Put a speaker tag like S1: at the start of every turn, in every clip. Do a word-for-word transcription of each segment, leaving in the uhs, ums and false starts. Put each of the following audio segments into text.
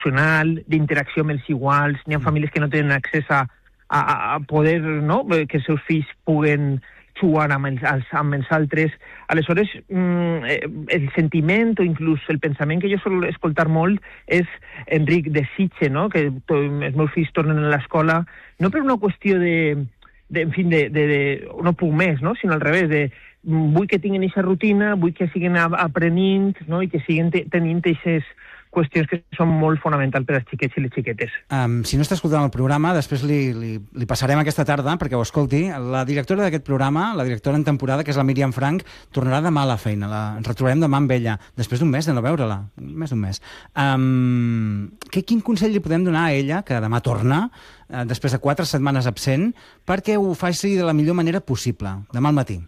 S1: emocional, d'interacció amb els iguals. N'hi ha famílies que no tenen accés a, a, a poder, no?, que els seus fills puguen jugar amb els, amb els altres. Aleshores, el sentiment o inclús el pensament que jo sol escoltar molt és, Enric, desitge, no?, que els meus fills tornen a l'escola, no per una qüestió de, de en fi, de, de, de no puc més, no?, sinó al revés, de vull que tinguin aquesta rutina, vull que siguin aprenint, no?, i que siguin tenint aquestes qüestions que són molt fonamentals per als xiquets i les xiquetes.
S2: Um, si no està escoltant el programa, després li, li, li passarem aquesta tarda perquè ho escolti. La directora d'aquest programa, la directora en temporada, que és la Míriam Frank, tornarà demà a la feina. La, ens retrobarem demà amb ella, després d'un mes de no veure-la. Més d'un mes. Um, que, quin consell li podem donar a ella, que demà torna, uh, després de quatre setmanes absent, perquè ho faci de la millor manera possible, demà al matí?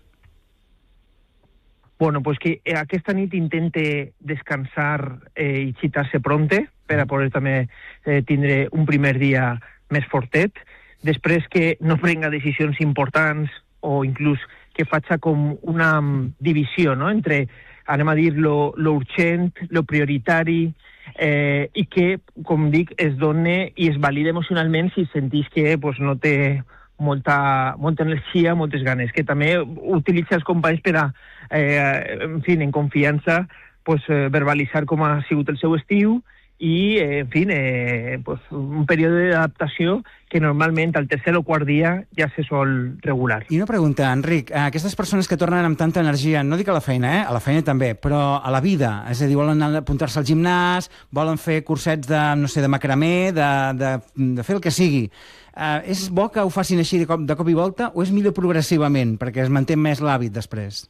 S1: Bueno, pues que aquesta nit intente descansar eh, i xitar-se pronte per a poder també eh, tindre un primer dia més fortet. Després que no prenga decisions importants o inclús que faci com una divisió, no?, entre, anem a dir, lo, lo urgent, lo prioritari, eh, i que, com dic, es done i es valida emocionalment si sentís que pues, no té molta, molta energia, moltes ganes, que també utilitza els companys per a, eh, en fi, en confiança, pues, eh, verbalitzar com ha sigut el seu estiu i, eh, en fi, eh, pues, un període d'adaptació que normalment al tercer o quart dia ja se sol regular.
S2: I una pregunta, Enric, aquestes persones que tornen amb tanta energia, no dic a la feina, eh? A la feina també, però a la vida, és a dir, volen apuntar-se al gimnàs, volen fer cursets de, no sé, de macramé, de, de, de fer el que sigui. Uh, és bo que ho facin així de cop, de cop i volta o és millor progressivament perquè es manté més l'hàbit després?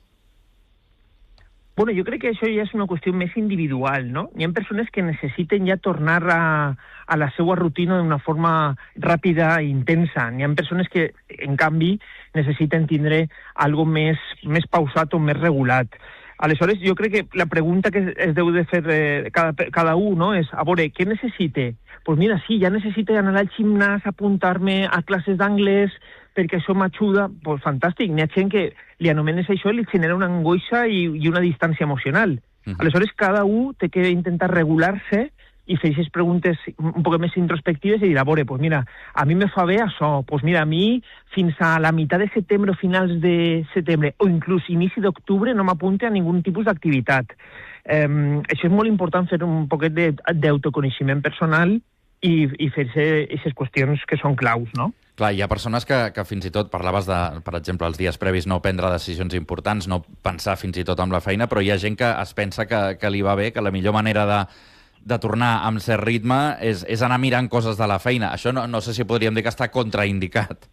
S1: Bueno, jo crec que això ja és una qüestió més individual, no? Hi ha persones que necessiten ja tornar a, a la seva rutina d'una forma ràpida i intensa. Hi ha persones que, en canvi, necessiten tindre algo més, més pausat o més regulat. Aleshores, jo crec que la pregunta que es deu de fer eh, cada, cada un, no?, és, a veure, què necessite? Doncs pues mira, sí, ja necessito anar al gimnàs, apuntar-me a classes d'anglès, perquè això m'ajuda, doncs pues, fantàstic. N'hi ha gent que li anomenes això i li genera una angoixa i, i una distància emocional. Uh-huh. Aleshores, cada un té que intentar regular-se i fer aquestes preguntes un poc més introspectives i dir, a veure, pues mira, a mi me fa bé això, pues mira, a mi fins a la meitat de setembre o finals de setembre o inclús inici d'octubre no m'apunte a ningun tipus d'activitat. Um, això és molt important, fer un poquet d'autoconeixement personal i, i fer-se aquestes qüestions que són claus, no?
S3: Clar, hi ha persones que, que fins i tot, parlaves de, per exemple, els dies previs no prendre decisions importants, no pensar fins i tot amb la feina, però hi ha gent que es pensa que, que li va bé, que la millor manera de, de tornar amb cert ritme és, és anar mirant coses de la feina. Això no, no sé si podríem dir que està contraindicat.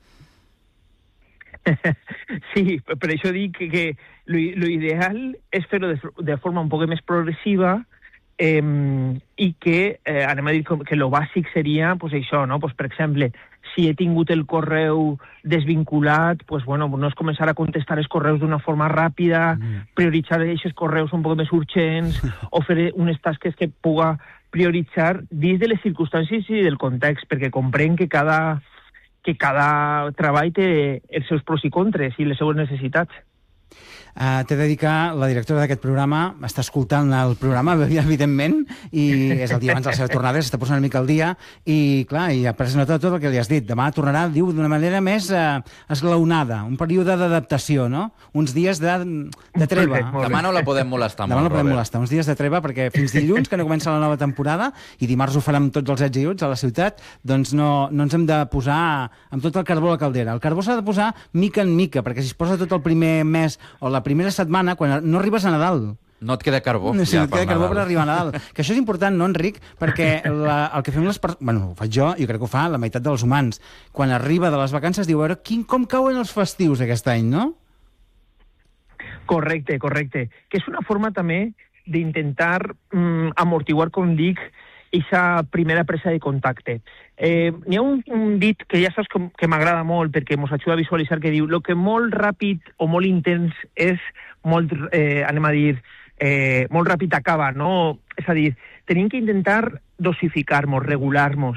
S1: Sí, per això dic que, que lo, lo ideal és fer-ho de, de forma un poc més progressiva eh, i que, eh, anem a dir que lo bàsic seria, pues això, no? Pues, per exemple, si he tingut el correu desvinculat, pues, bueno, no és començar a contestar els correus d'una forma ràpida, mm. prioritzar aquests correus un poc més urgents, o fer unes tasques que puga prioritzar dins de les circumstàncies i del context, perquè comprenc que cada, que cada treball té els seus pros i contres i les seues necessitats.
S2: Uh, T'he de dir que la directora d'aquest programa està escoltant el programa, evidentment, i és el dia abans de la seva tornada, s'està posant una mica al dia, i clar, i ha pres nota de tot el que li has dit. Demà tornarà, diu, d'una manera més uh, esglaonada, un període d'adaptació, no? Uns dies de, de treva.
S3: Perfecte, demà no la podem molestar
S2: Demà
S3: molt,
S2: no la podem
S3: Robert.
S2: molestar, uns dies de treva, perquè fins dilluns, que no comença la nova temporada, i dimarts ho farem tots els ets i uts a la ciutat, doncs no, no ens hem de posar amb tot el carbó a la caldera. El carbó s'ha de posar mica en mica, perquè si es posa tot el primer mes o la primera setmana, quan no arribes a Nadal...
S3: No et queda carbó.
S2: No, sí,
S3: ja
S2: no et queda carbó per arribar a Nadal. Que això és important, no, Enric? Perquè la, el que fem les persones... Bueno, ho faig jo, jo crec que ho fa la meitat dels humans. Quan arriba de les vacances diu, a veure, quin, com cauen els festius aquest any, no?
S1: Correcte, correcte. Que és una forma també d'intentar mm, amortiguar, com dic, aquesta primera presa de contacte. Eh, n'hi ha un, un dit que ja saps que, que m'agrada molt perquè ens ajuda a visualitzar, que diu lo que molt ràpid o molt intens és molt, eh, anem a dir, eh, molt ràpid acaba, no? És a dir, tenim que intentar dosificar-nos, regular-nos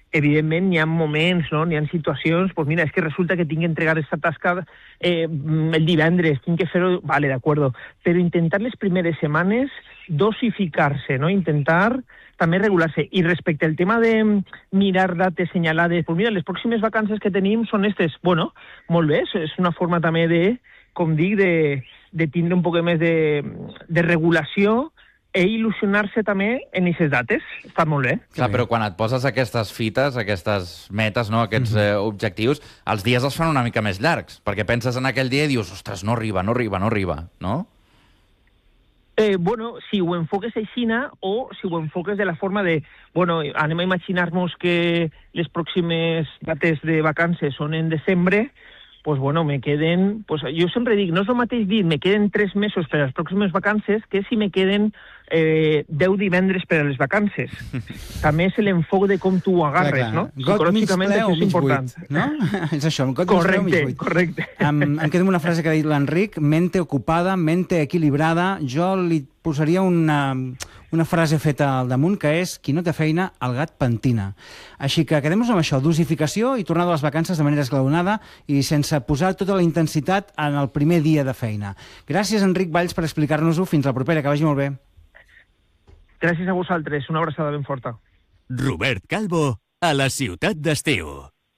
S1: evidentment, hi ha moments, no? Hi ha situacions, doncs mira, és que resulta que tinc que entregar aquesta tasca eh, el divendres, tinc que fer-ho, vale, d'acord, però intentar les primeres setmanes dosificar-se, no? Intentar també regular-se. I respecte al tema de mirar dates senyalades, doncs mira, les pròximes vacances que tenim són aquestes. Bueno, molt bé, és una forma també de, com dic, de, de tindre un poc més de, de regulació e il·lusionar-se també en aquestes dates. Està molt bé.
S3: Clar, però quan et poses aquestes fites, aquestes metes, no? Aquests eh, objectius, els dies es fan una mica més llargs, perquè penses en aquell dia i dius, ostres, no arriba, no arriba, no arriba, no?
S1: Eh, bueno, si ho enfoques aixina o si ho enfoques de la forma de, bueno, anem a imaginar-nos que les pròximes dates de vacances són en desembre, pues bueno, me queden, pues jo sempre dic, no és el mateix dir, me queden tres mesos per a les pròximes vacances que si me queden eh, deu divendres per a les vacances. També és l'enfoc de com tu ho agarres, clar, clar.
S2: No? Psicològicament això és important. Buit, no? És això, got
S1: correcte,
S2: mig ple o mig buit.
S1: Correcte.
S2: Em, em quedo amb una frase que ha dit l'Enric, mente ocupada, mente equilibrada. Jo li posaria una, una frase feta al damunt, que és qui no té feina, el gat pentina. Així que quedem-nos amb això, dosificació i tornada a les vacances de manera esglaonada i sense posar tota la intensitat en el primer dia de feina. Gràcies, Enric Valls, per explicar-nos-ho. Fins la propera, que vagi molt bé.
S1: Gràcies a vosaltres, una abraçada ben forta.
S4: Robert Calvo, a la ciutat d'estiu.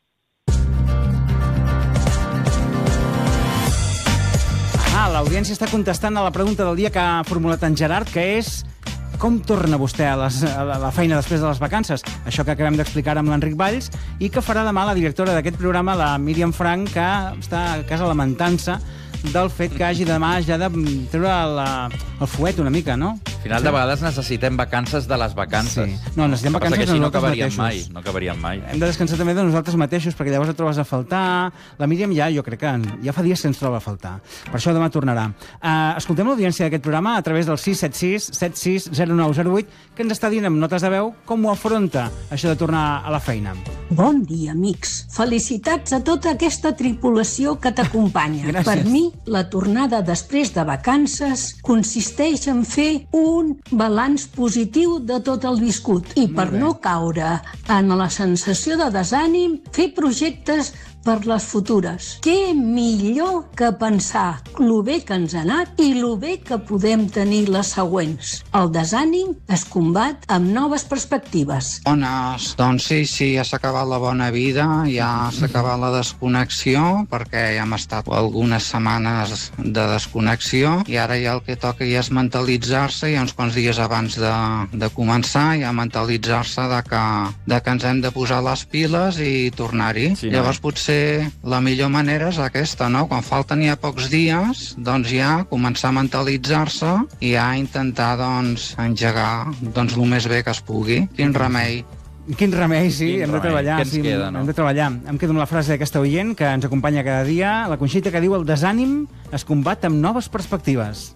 S2: Ah, l'audiència està contestant a la pregunta del dia que ha formulat en Gerard, que és com torna vostè a, les, a la feina després de les vacances? Això que acabem d'explicar amb l'Enric Valls, i que farà demà la directora d'aquest programa, la Míriam Frank, que està a casa lamentant-se del fet que hagi demà ja de treure la, el fuet una mica, no?
S3: Al final, de vegades necessitem vacances de les vacances.
S2: Sí. No, necessitem vacances de
S3: no
S2: nosaltres
S3: acabaríem
S2: mateixos.
S3: mai, no acabaríem mai.
S2: Hem de descansar també de nosaltres mateixos, perquè llavors et trobes a faltar. La Míriam ja, jo crec que ja fa dies que ens troba a faltar. Per això demà tornarà. Uh, escoltem l'audiència d'aquest programa a través del sis set sis set sis zero nou zero vuit, que ens està dient amb notes de veu com ho afronta, això de tornar a la feina.
S5: Bon dia, amics. Felicitats a tota aquesta tripulació que t'acompanya. Per mi, la tornada després de vacances consisteix en fer un balanç positiu de tot el viscut i, per no caure en la sensació de desànim, fer projectes per les futures. Què millor que pensar lo bé que ens ha anat i lo bé que podem tenir les següents. El desànim es combat amb noves perspectives.
S6: Bones, doncs sí, sí, ja s'ha acabat la bona vida, ja s'ha acabat la desconnexió, perquè ja hem estat algunes setmanes de desconnexió i ara ja el que toca ja és mentalitzar-se, ja uns quants dies abans de, de començar, ja mentalitzar-se de que, de que ens hem de posar les piles i tornar-hi. Sí, llavors, no? Potser la millor manera és aquesta, no? Quan falten ja pocs dies, doncs ja començar a mentalitzar-se i ja intentar, doncs, engegar doncs, el més bé que es pugui. Quin remei.
S2: Quin remei, sí,
S3: Quin
S2: hem
S3: remei.
S2: de treballar.
S3: Què ens
S2: sí,
S3: queda, no?
S2: Hem de treballar. Em quedo amb la frase d'aquesta oient que ens acompanya cada dia, la Conxita, que diu: el desànim es combat amb noves perspectives.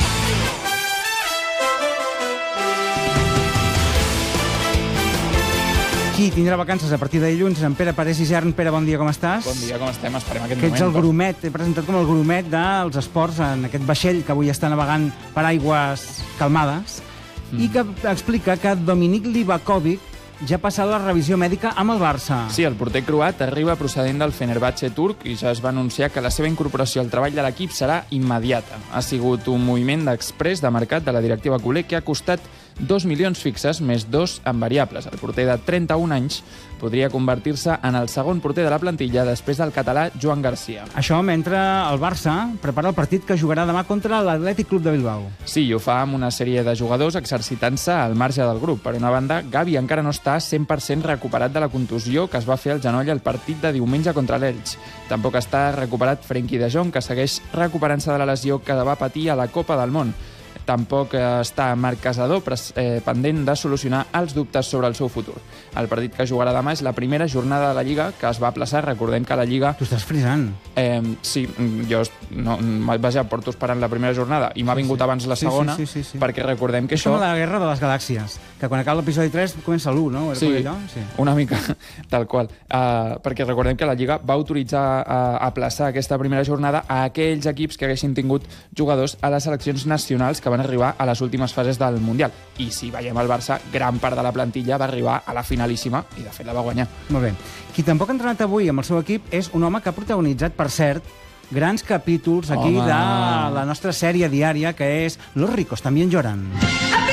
S2: Qui tindrà vacances a partir de dilluns? En Pere Parés i Isern. Pere, bon dia, com estàs?
S7: Bon dia, com estem? Esperem aquest
S2: que
S7: moment.
S2: Ets el grumet, he presentat com el grumet dels esports en aquest vaixell que avui està navegant per aigües calmades mm. i que explica que Dominik Livakovic ja ha passat la revisió mèdica amb el Barça.
S7: Sí, el porter croat arriba procedent del Fenerbahçe turc i ja es va anunciar que la seva incorporació al treball de l'equip serà immediata. Ha sigut un moviment d'exprés de mercat de la directiva culer que ha costat dos milions fixes més dos en variables. El porter de trenta-un anys podria convertir-se en el segon porter de la plantilla després del català Joan Garcia.
S2: Això mentre el Barça prepara el partit que jugarà demà contra l'Atlètic Club de Bilbao.
S7: Sí, i ho fa amb una sèrie de jugadors exercitant-se al marge del grup. Per una banda, Gavi encara no està cent per cent recuperat de la contusió que es va fer al genoll al partit de diumenge contra l'Elx. Tampoc està recuperat Frenkie de Jong, que segueix recuperant-se de la lesió que va patir a la Copa del Món. Tampoc està Marc Casador, eh, pendent de solucionar els dubtes sobre el seu futur. El partit que jugarà demà és la primera jornada de la Lliga, que es va aplaçar. Recordem que la Lliga...
S2: Tu estàs frisant.
S7: Eh, sí, jo no, vaja, porto esperant la primera jornada i m'ha vingut
S2: sí, sí.
S7: abans la segona,
S2: sí, sí, sí, sí, sí.
S7: perquè recordem que
S2: és
S7: això...
S2: És com la guerra de les galàxies. que quan acaba l'episodi tres comença l'u, no? Era
S7: Sí,
S2: allò? Sí,
S7: una mica tal qual. Uh, perquè recordem que la Lliga va autoritzar a aplaçar aquesta primera jornada a aquells equips que haguessin tingut jugadors a les seleccions nacionals que van arribar a les últimes fases del Mundial. I si veiem el Barça, gran part de la plantilla va arribar a la finalíssima i de fet la va guanyar.
S2: Molt bé. Qui tampoc ha entrenat avui amb el seu equip és un home que ha protagonitzat, per cert, grans capítols aquí
S7: Home.
S2: de la nostra sèrie diària, que és Los ricos también lloran.